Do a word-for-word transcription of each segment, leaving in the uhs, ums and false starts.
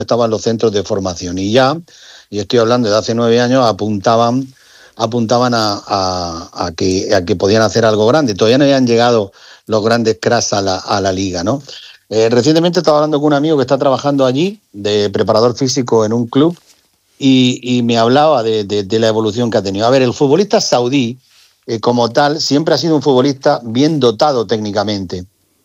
estaban los centros de formación. Y ya, y estoy hablando de hace nueve años, apuntaban, apuntaban a, a, a, que, a que podían hacer algo grande. Todavía no habían llegado los grandes cracks a la, a la liga, ¿no? Eh, recientemente estaba hablando con un amigo que está trabajando allí, de preparador físico en un club, y, y me hablaba de, de, de la evolución que ha tenido. A ver, el futbolista saudí, eh, como tal, siempre ha sido un futbolista bien dotado técnicamente.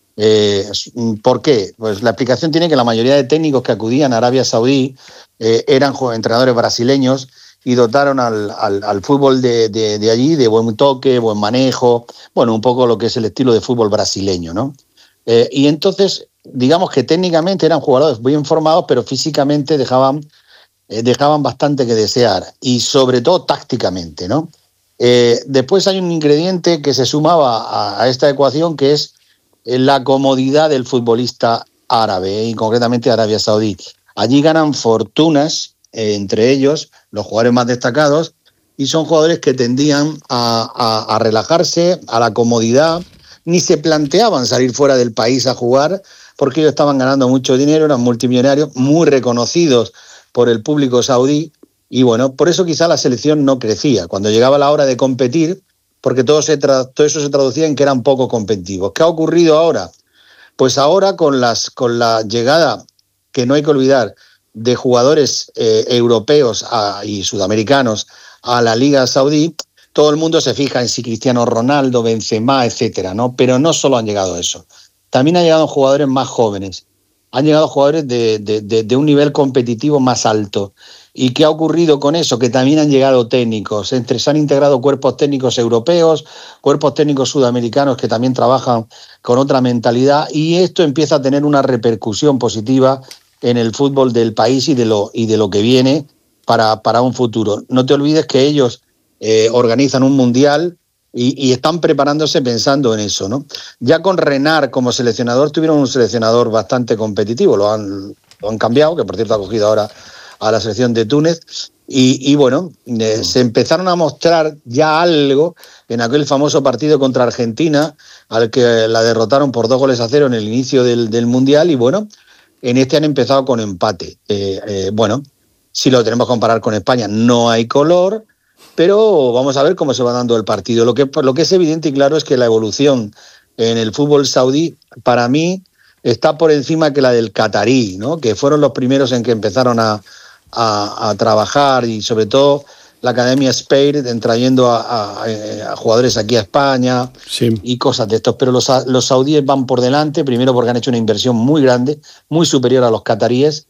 Eh, ¿Por qué? Pues la explicación tiene que la mayoría de técnicos que acudían a Arabia Saudí eh, eran entrenadores brasileños y dotaron al, al, al fútbol de, de, de allí de buen toque, buen manejo, bueno, un poco lo que es el estilo de fútbol brasileño, ¿no? Eh, y entonces, digamos que técnicamente eran jugadores bien formados, pero físicamente dejaban, eh, dejaban bastante que desear, y sobre todo tácticamente, ¿no? Eh, después hay un ingrediente que se sumaba a, a esta ecuación, que es la comodidad del futbolista árabe, y concretamente Arabia Saudí. Allí ganan fortunas, eh, entre ellos los jugadores más destacados, y son jugadores que tendían a, a, a relajarse, a la comodidad, ni se planteaban salir fuera del país a jugar, porque ellos estaban ganando mucho dinero, eran multimillonarios, muy reconocidos por el público saudí, y bueno, por eso quizá la selección no crecía. Cuando llegaba la hora de competir, porque todo, se tra- todo eso se traducía en que eran poco competitivos. ¿Qué ha ocurrido ahora? Pues ahora con, las, con la llegada, que no hay que olvidar, de jugadores eh, europeos a, y sudamericanos a la Liga Saudí, todo el mundo se fija en si Cristiano Ronaldo, Benzema, etcétera, ¿no? Pero no solo han llegado eso. También han llegado jugadores más jóvenes. Han llegado jugadores de, de, de, de un nivel competitivo más alto. ¿Y qué ha ocurrido con eso? Que también han llegado técnicos. Entre, se han integrado cuerpos técnicos europeos, cuerpos técnicos sudamericanos que también trabajan con otra mentalidad, y esto empieza a tener una repercusión positiva en el fútbol del país y de lo, y de lo que viene para, para un futuro. No te olvides que ellos eh, organizan un mundial y, y están preparándose pensando en eso, ¿no? Ya con Renard como seleccionador, tuvieron un seleccionador bastante competitivo, lo han, lo han cambiado, que por cierto ha cogido ahora a la selección de Túnez, y, y bueno, eh, se empezaron a mostrar ya algo en aquel famoso partido contra Argentina, al que la derrotaron por dos goles a cero en el inicio del, del Mundial, y bueno, en este han empezado con empate. Eh, eh, bueno, si lo tenemos que comparar con España, no hay color, pero vamos a ver cómo se va dando el partido. Lo que, lo que es evidente y claro es que la evolución en el fútbol saudí, para mí, está por encima que la del catarí, ¿no? Que fueron los primeros en que empezaron a A, a trabajar, y sobre todo la Academia Spire, trayendo a, a, a jugadores aquí a España, sí, y cosas de estos. Pero los, los saudíes van por delante, primero porque han hecho una inversión muy grande, muy superior a los cataríes,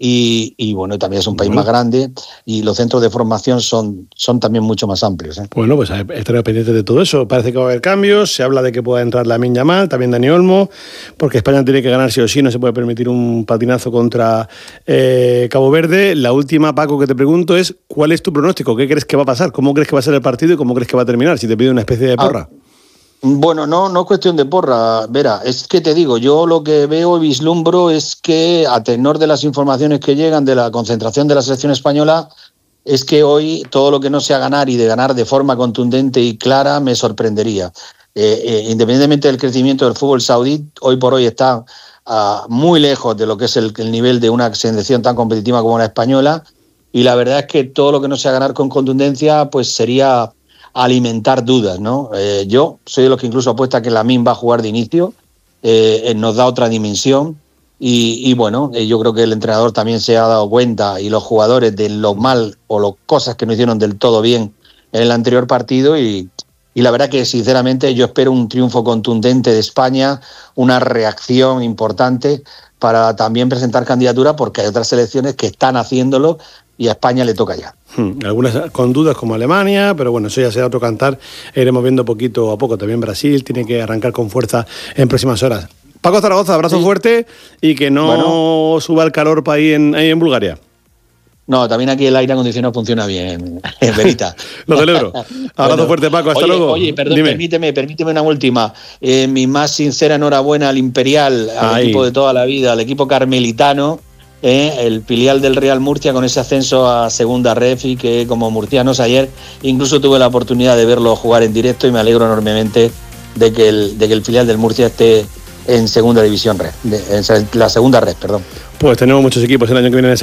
y, y bueno, también es un país bueno. más grande, y los centros de formación son, son también mucho más amplios, ¿eh? Bueno, pues estaré pendiente de todo eso. Parece que va a haber cambios, se habla de que pueda entrar Lamine Yamal, también Dani Olmo, porque España tiene que ganar sí o sí, no se puede permitir un patinazo contra eh, Cabo Verde. La última, Paco, que te pregunto es, ¿cuál es tu pronóstico? ¿Qué crees que va a pasar? ¿Cómo crees que va a ser el partido y cómo crees que va a terminar? Si te pido una especie de porra. Ah. Bueno, no, no es cuestión de porra, Vera, es que te digo, yo lo que veo y vislumbro es que, a tenor de las informaciones que llegan de la concentración de la selección española, es que hoy todo lo que no sea ganar, y de ganar de forma contundente y clara, me sorprendería. Eh, eh, independientemente del crecimiento del fútbol saudí, hoy por hoy está uh, muy lejos de lo que es el, el nivel de una selección tan competitiva como la española, y la verdad es que todo lo que no sea ganar con contundencia, pues sería alimentar dudas, ¿no? Eh, yo soy de los que incluso apuesta que Lamine va a jugar de inicio, eh, nos da otra dimensión, y, y bueno, eh, yo creo que el entrenador también se ha dado cuenta, y los jugadores, de lo mal o las cosas que no hicieron del todo bien en el anterior partido, y, y la verdad que sinceramente yo espero un triunfo contundente de España, una reacción importante para también presentar candidatura, porque hay otras selecciones que están haciéndolo y a España le toca ya. Hmm, algunas con dudas como Alemania, pero bueno, eso ya será otro cantar, iremos viendo poquito a poco. También Brasil tiene que arrancar con fuerza en próximas horas. Paco Zaragoza, abrazo sí. fuerte, y que no bueno. suba el calor para ahí en, ahí en Bulgaria. No, también aquí el aire acondicionado funciona bien, Verita. Lo celebro. Abrazo bueno, fuerte, Paco, hasta oye, luego. Oye, perdón, Dime. permíteme, permíteme una última. Eh, mi más sincera enhorabuena al Imperial, al Ahí. equipo de toda la vida, al equipo carmelitano, eh, el filial del Real Murcia, con ese ascenso a segunda ref, y que como murcianos ayer incluso tuve la oportunidad de verlo jugar en directo, y me alegro enormemente de que el, de que el filial del Murcia esté en segunda división red, de, en la segunda red, perdón. Pues tenemos muchos equipos el año que viene en esa